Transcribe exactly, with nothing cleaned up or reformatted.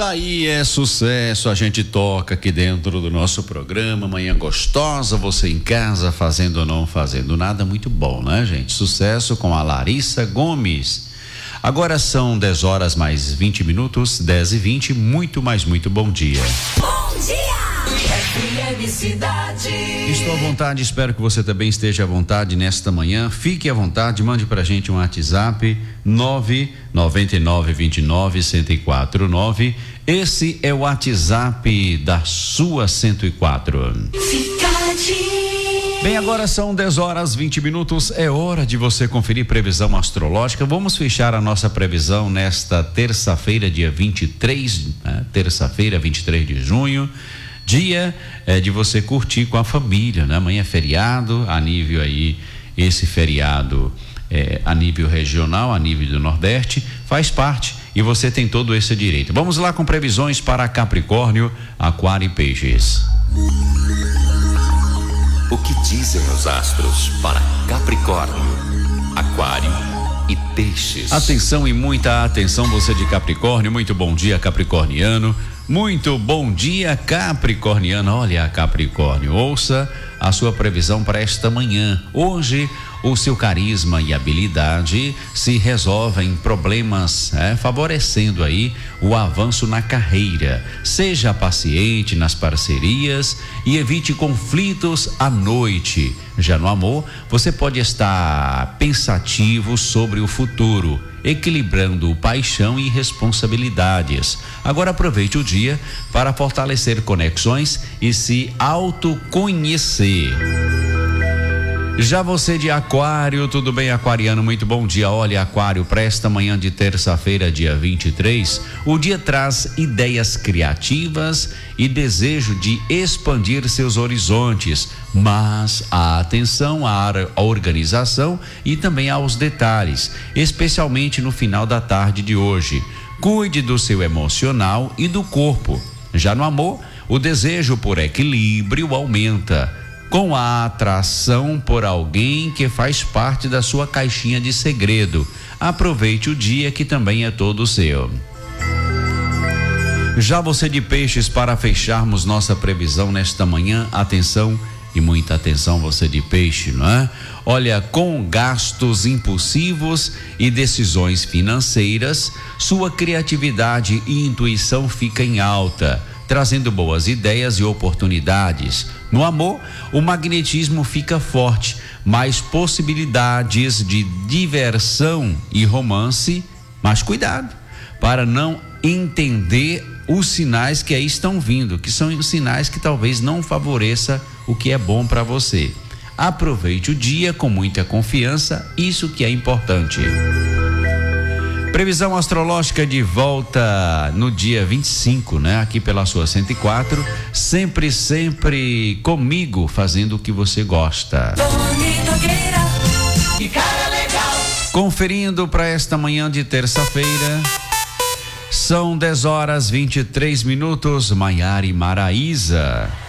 Tá aí, é sucesso, a gente toca aqui dentro do nosso programa, manhã gostosa, você em casa fazendo ou não fazendo nada, muito bom, né, gente? Sucesso com a Larissa Gomes. Agora são dez horas mais vinte minutos, dez e vinte, muito, mais muito bom dia. Bom dia! F M Cidade. Estou à vontade, espero que você também esteja à vontade nesta manhã. Fique à vontade, mande pra gente um WhatsApp nove nove nove dois nove um zero quatro nove. Esse é o WhatsApp da sua cento e quatro. Cidade. Bem, agora são dez horas vinte minutos, é hora de você conferir previsão astrológica. Vamos fechar a nossa previsão nesta terça-feira, dia vinte e três, né? Terça-feira, vinte e três de junho. Dia é de você curtir com a família, né? Amanhã é feriado, a nível aí, esse feriado é, a nível regional, a nível do Nordeste, faz parte e você tem todo esse direito. Vamos lá com previsões para Capricórnio, Aquário e Peixes. O que dizem os astros para Capricórnio, Aquário e Peixes? Atenção e muita atenção, você de Capricórnio, muito bom dia, capricorniano. Muito bom dia, capricorniano. Olha, Capricórnio, ouça a sua previsão para esta manhã. Hoje, o seu carisma e habilidade se resolvem problemas, é, favorecendo aí o avanço na carreira. Seja paciente nas parcerias e evite conflitos à noite. Já no amor, você pode estar pensativo sobre o futuro, equilibrando paixão e responsabilidades. Agora aproveite o dia para fortalecer conexões e se autoconhecer. Já você de Aquário, tudo bem, aquariano? Muito bom dia. Olha, Aquário, para esta manhã de terça-feira, dia vinte e três, o dia traz ideias criativas e desejo de expandir seus horizontes, mas a atenção à organização e também aos detalhes, especialmente no final da tarde de hoje. Cuide do seu emocional e do corpo. Já no amor, o desejo por equilíbrio aumenta, com a atração por alguém que faz parte da sua caixinha de segredo. Aproveite o dia que também é todo seu. Já você de Peixes, para fecharmos nossa previsão nesta manhã, atenção e muita atenção, você de Peixe, não é? Olha, com gastos impulsivos e decisões financeiras, sua criatividade e intuição fica em alta, trazendo boas ideias e oportunidades. No amor, o magnetismo fica forte, mais possibilidades de diversão e romance, mas cuidado para não entender os sinais que aí estão vindo, que são os sinais que talvez não favoreça o que é bom para você. Aproveite o dia com muita confiança, isso que é importante. Previsão astrológica de volta no dia vinte e cinco, né? Aqui pela sua cento e quatro, sempre, sempre comigo, fazendo o que você gosta. Que cara legal. Conferindo para esta manhã de terça-feira, são dez horas vinte e três minutos, Maiara e Maraísa.